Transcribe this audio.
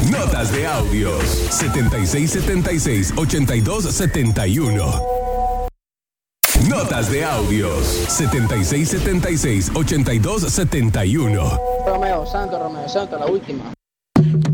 Notas de audios 7676-8271. Notas de audios 7676-8271. Romeo Santos, la última.